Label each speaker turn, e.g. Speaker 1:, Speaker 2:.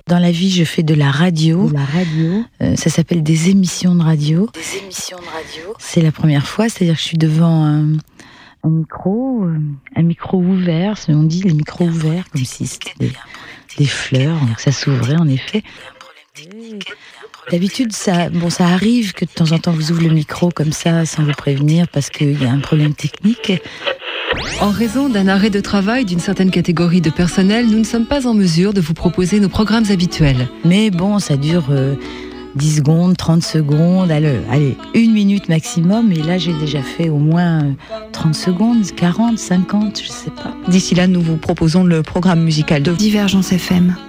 Speaker 1: Dans la vie, je fais de la radio. Ça s'appelle des émissions de radio. C'est la première fois, c'est-à-dire que je suis devant un micro ouvert. On dit les micros ouverts, comme si c'était des fleurs, donc ça s'ouvrait en effet. D'habitude, ça arrive que de temps en temps vous ouvrez le micro comme ça, sans vous prévenir, parce qu'il y a un problème technique.
Speaker 2: En raison d'un arrêt de travail d'une certaine catégorie de personnel, nous ne sommes pas en mesure de vous proposer nos programmes habituels.
Speaker 1: Mais bon, ça dure 10 secondes, 30 secondes, allez, 1 minute maximum, et là j'ai déjà fait au moins 30 secondes, 40, 50, je sais pas.
Speaker 3: D'ici là, nous vous proposons le programme musical de
Speaker 4: Divergence FM.